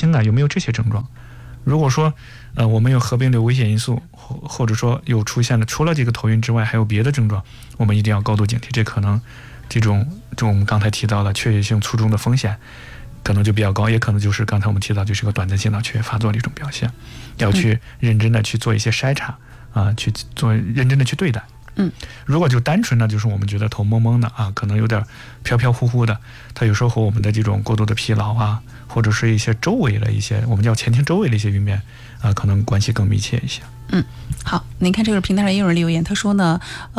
清的有没有这些症状。如果说我们有合并的危险因素，或者说有出现了除了这个头晕之外还有别的症状，我们一定要高度警惕，这可能这种我们刚才提到了确血性卒中的风险可能就比较高，也可能就是刚才我们提到就是个短暂性脑缺血发作的一种表现，要去认真的去做一些筛查去做认真的去对待。如果就单纯的就是我们觉得头蒙蒙的可能有点飘飘忽忽的，它有时候和我们的这种过度的疲劳或者是一些周围的一些我们叫前庭周围的一些晕便可能关系更密切一些。 好，您看这个平台上也有人留言，他说呢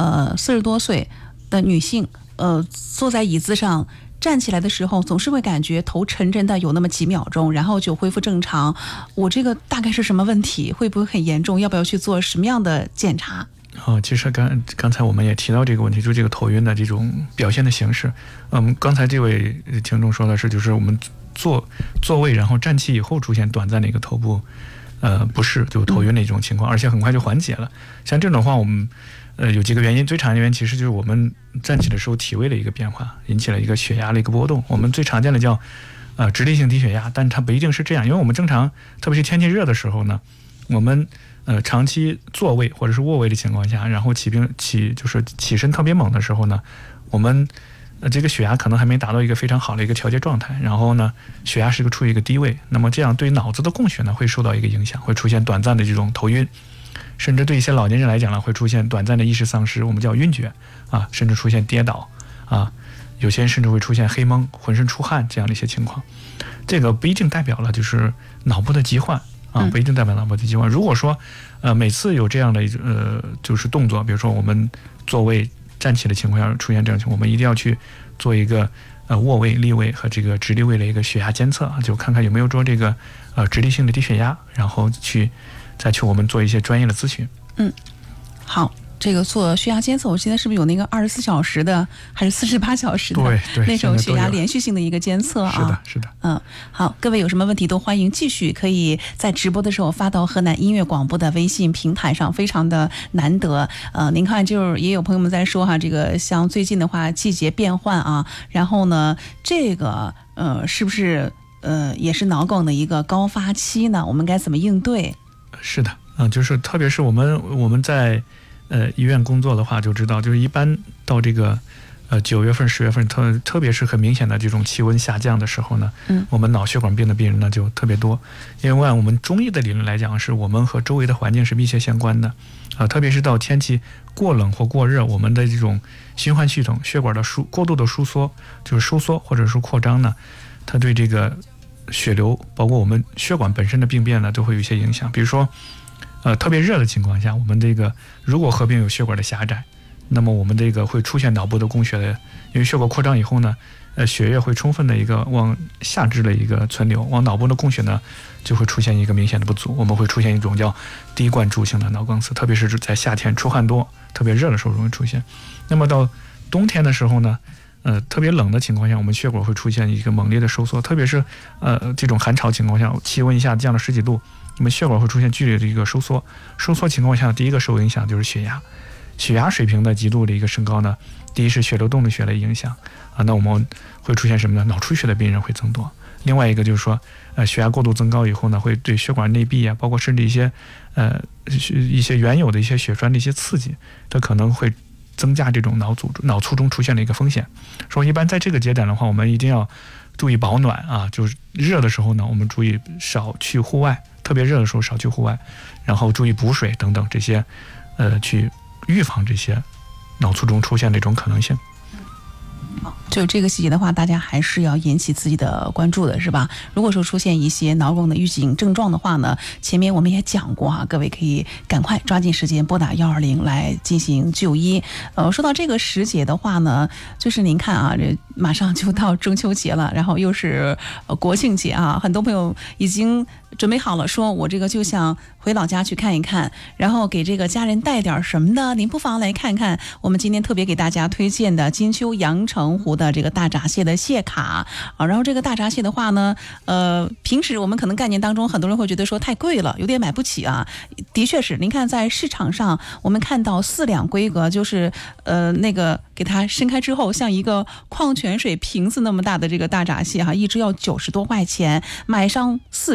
40多岁的女性坐在椅子上站起来的时候总是会感觉头沉沉的有那么几秒钟，然后就恢复正常，我这个大概是什么问题？会不会很严重？要不要去做什么样的检查？ 其实刚才我们也提到这个问题，就这个头晕的这种表现的形式。刚才这位听众说的是，就是我们座位然后站起以后出现短暂的一个头部不适，就头晕的一种情况，而且很快就缓解了。像这种的话，我们有几个原因，最常见的原因其实就是我们站起的时候体位的一个变化，引起了一个血压的一个波动。我们最常见的叫直立性低血压，但它不一定是这样，因为我们正常，特别是天气热的时候呢，我们长期坐位或者是卧位的情况下，然后就是起身特别猛的时候呢，我们这个血压可能还没达到一个非常好的一个调节状态，然后呢血压是处于一个低位，那么这样对脑子的供血呢会受到一个影响，会出现短暂的这种头晕，甚至对一些老年人来讲呢会出现短暂的意识丧失，我们叫晕厥甚至出现跌倒有些人甚至会出现黑蒙、浑身出汗这样的一些情况。这个不一定代表了就是脑部的疾患不一定代表脑部的疾患。如果说每次有这样的就是动作，比如说我们座位站起的情况下出现这样的情况，我们一定要去做一个卧位、立位和这个直立位的一个血压监测就看看有没有说这个直立性的低血压，然后再去我们做一些专业的咨询。 好，这个做血压监测，我记得是不是有那个24小时的还是48小时的对那种血压连续性的一个监测是的。 好，各位有什么问题都欢迎继续可以在直播的时候发到河南音乐广播的微信平台上，非常的难得。您看就是也有朋友们在说这个像最近的话季节变换然后呢这个是不是也是脑梗的一个高发期呢？我们该怎么应对？ 是的就是特别是我们在医院工作的话就知道，就是一般到这个9月份10月份特别是很明显的这种气温下降的时候呢，我们脑血管病的病人呢就特别多。因为按我们中医的理论来讲，是我们和周围的环境是密切相关的特别是到天气过冷或过热，我们的这种循环系统血管的过度的收缩或者是扩张呢，它对这个血流包括我们血管本身的病变呢都会有一些影响。比如说特别热的情况下，我们这个如果合并有血管的狭窄，那么我们这个会出现脑部的供血的，因为血管扩张以后呢血液会充分的一个往下肢的一个存留，往脑部的供血呢就会出现一个明显的不足，我们会出现一种叫低灌注性的脑梗死，特别是在夏天出汗多特别热的时候容易出现。那么到冬天的时候呢特别冷的情况下，我们血管会出现一个猛烈的收缩，特别是这种寒潮情况下，气温一下降了10几度，那么血管会出现剧烈的一个收缩情况下，第一个受影响就是血压水平的极度的一个升高呢，第一是血流动力学的影响那我们会出现什么呢？脑出血的病人会增多。另外一个就是说血压过度增高以后呢，会对血管内壁包括甚至一些原有的一些血栓的一些刺激，它可能会增加这种脑卒中出现的一个风险。说一般在这个阶段的话，我们一定要注意保暖就是热的时候呢，我们注意少去户外，特别热的时候少去户外，然后注意补水等等这些去预防这些脑卒中出现的这种可能性。 就这个细节的话，大家还是要引起自己的关注的，是吧？如果说出现一些脑梗的预警症状的话呢，前面我们也讲过各位可以赶快抓紧时间拨打120来进行就医。说到这个时节的话呢，就是您看这马上就到中秋节了，然后又是国庆节很多朋友已经准备好了，说我这个就想回老家去看一看，然后给这个家人带点什么的，您不妨来看看我们今天特别给大家推荐的金秋阳澄湖的这个大闸蟹的蟹卡然后这个大闸蟹的话呢平时我们可能概念当中很多人会觉得说太贵了，有点买不起的确是，您看在市场上我们看到4两规格，就是那个给它伸开之后像一个矿泉水瓶子那么大的这个大闸蟹一只要90多块钱，买上4